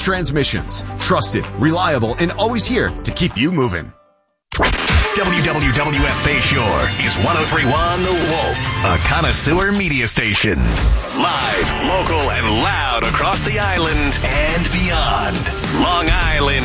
Transmissions. Trusted, reliable, and always here to keep you moving. WWWF Bayshore is 103.1 The Wolf, a connoisseur media station. Live, local, and loud across the island and beyond. Long Island